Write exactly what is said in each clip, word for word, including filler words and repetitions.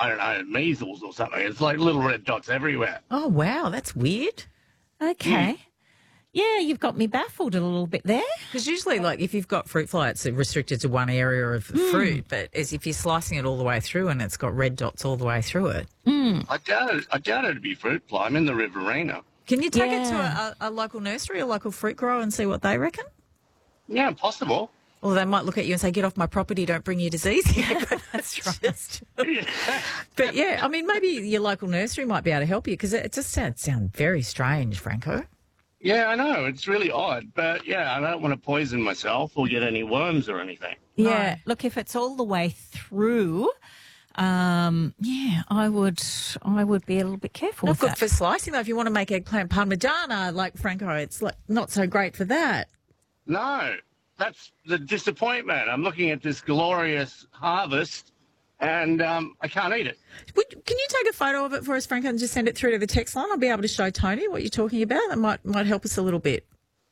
I don't know, measles or something. It's like little red dots everywhere. Oh, wow, that's weird. Okay. Yeah, you've got me baffled a little bit there. Because usually, like, if you've got fruit fly, it's restricted to one area of the fruit. But as if you're slicing it all the way through and it's got red dots all the way through it. I doubt it. I doubt it'd be fruit fly. I'm in the Riverina. Can you take it to Yeah. a, a, a local nursery, a local fruit grower and see what they reckon? Yeah, possible. Or they might look at you and say, get off my property, don't bring your disease here. But that's right. Yeah. But, yeah, I mean, maybe your local nursery might be able to help you because it just sounds sound very strange, Franco. Yeah, I know. It's really odd. But, yeah, I don't want to poison myself or get any worms or anything. Yeah. Look, if it's all the way through, um, yeah, I would I would be a little bit careful Not with good that. for slicing, though. If you want to make eggplant parmigiana like Franco, it's like not so great for that. No, that's the disappointment. I'm looking at this glorious harvest and um, I can't eat it. Would, can you take a photo of it for us, Franco, and just send it through to the text line? I'll be able to show Tony what you're talking about. That might might help us a little bit.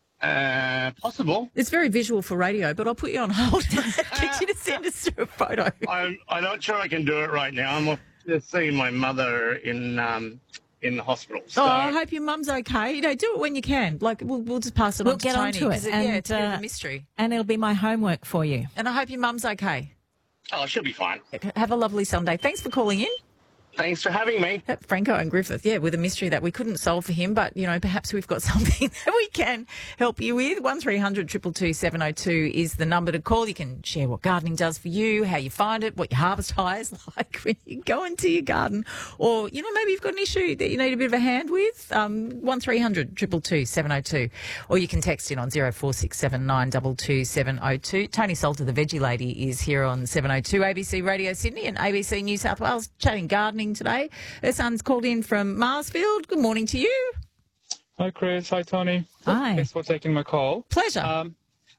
Uh, possible. It's very visual for radio, but I'll put you on hold and get you to send us through a photo. I'm, I'm not sure I can do it right now. I'm off to see my mother in um, in the hospital. So, Oh, I hope your mum's okay. You know, do it when you can. Like, we'll, we'll just pass it We'll on to get Tony. onto it 'cause yeah, and, it's a bit of uh, a mystery. And it'll be my homework for you. And I hope your mum's okay. oh, she'll be fine. Have a lovely Sunday. Thanks for calling in. Thanks for having me. Franco and Griffith, yeah, with a mystery that we couldn't solve for him, but, you know, perhaps we've got something that we can help you with. one three hundred two two two seven oh two is the number to call. You can share what gardening does for you, how you find it, what your harvest high is like when you go into your garden. Or, you know, maybe you've got an issue that you need a bit of a hand with. Um, one three hundred two two two seven oh two. Or you can text in on zero four six seven nine two two seven oh two. Tony Salter, the veggie lady, is here on seven oh two A B C Radio Sydney and A B C New South Wales, chatting gardening today. Her son's called in from Marsfield. Good morning to you. Hi, Chris. Hi, Tony. Hi. Thanks for taking my call. Pleasure. Um,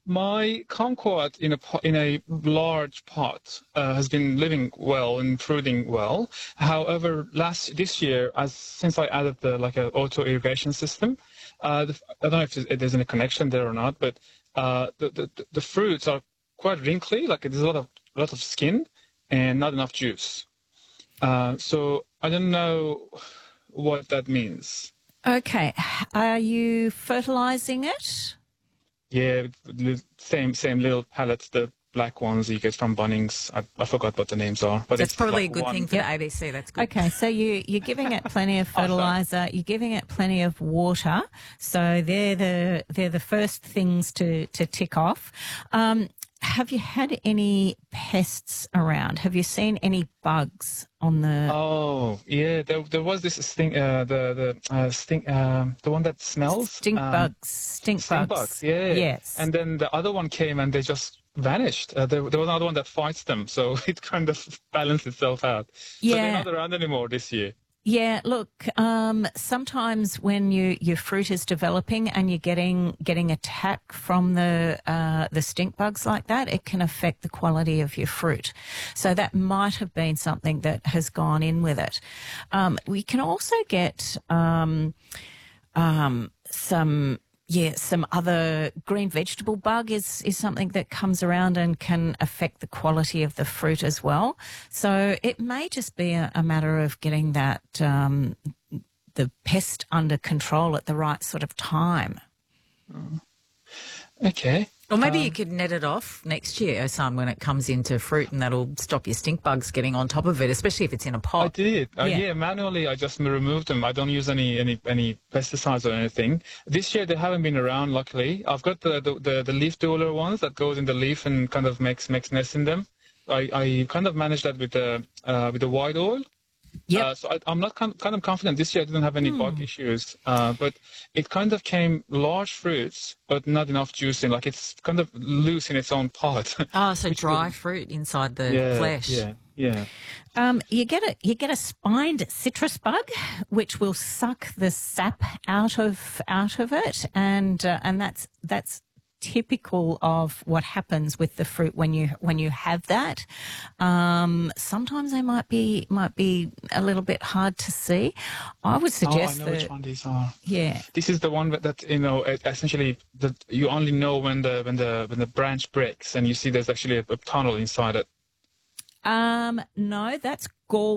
my kumquat in a po- in a large pot uh, has been living well and fruiting well. However, last this year, as since I added the like a auto irrigation system, uh, the, I don't know if there's, if there's any connection there or not, but uh, the, the the fruits are quite wrinkly. Like there's a lot of a lot of skin and not enough juice. Uh, so I don't know what that means. Okay. Are you fertilising it? Yeah, li- same same little pallets, the black ones you get from Bunnings. I, I forgot what the names are, but That's it's probably like a good one- thing for the A B C. That's good. Okay, so you, you're giving it plenty of fertiliser, you're giving it plenty of water, so they're the they're the first things to, to tick off. Um, have you had any pests around? Have you seen any bugs on the... Oh yeah, there, there was this sting, uh, the the uh, sting, um, the one that smells. Stink um, bugs, stink, Stink bugs. bugs, yeah. Yes. And then the other one came and they just vanished. Uh, there, there was another one that fights them, so it kind of balanced itself out. So Yeah. they're not around anymore this year. Yeah, look, um, sometimes when you, your fruit is developing and you're getting getting attack from the uh, the stink bugs like that, it can affect the quality of your fruit. So that might have been something that has gone in with it. Um, we can also get um, um, some. Yeah, some other green vegetable bug is, is something that comes around and can affect the quality of the fruit as well. So it may just be a, a matter of getting that um, the pest under control at the right sort of time. Okay. Or maybe you could net it off next year, son, when it comes into fruit, and that'll stop your stink bugs getting on top of it, especially if it's in a I pot. did. Uh, Yeah. yeah. manually I just remove them. I don't use any, any, any pesticides or anything. This year they haven't been around, luckily. I've got the, the, the, the leaf dueler ones that goes in the leaf and kind of makes makes nests in them. I, I kind of managed that with the uh, with the white oil. Yep. Uh, so I, I'm not kind kind of confident this year I didn't have any bug issues, uh, but it kind of came large fruits, but not enough juice in. Like it's kind of loose in its own pot. Oh, so dry fruit inside the yeah, flesh. Yeah, yeah. Um, you get a you get a spined citrus bug, which will suck the sap out of out of it, and uh, and that's that's typical of what happens with the fruit when you when you have that. Um, sometimes they might be might be a little bit hard to see. I would suggest oh, I know that which one these are. yeah. This is the one that, that you know it- essentially that you only know when the when the when the branch breaks and you see there's actually a, a tunnel inside it. Um, no, that's gall.